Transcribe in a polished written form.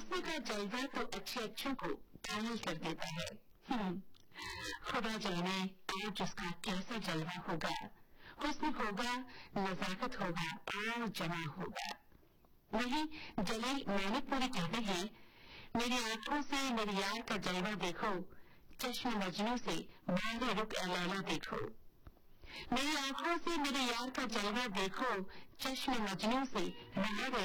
हुस्न का जलवा तो अच्छे अच्छों को घायल कर देता है। खुदा जाने आज उसका कैसा जलवा होगा। हुस्न होगा, नजाकत होगा और जमा होगा। वही जलील मानिकपुरी कहते हैं, मेरी आंखों से मेरी यार का जलवा देखो, चश्मे मजनू से मारे रुक लैला देखो। मेरी आंखों से मेरे यार का जलवा देखो, चश्मे मजनू से मारे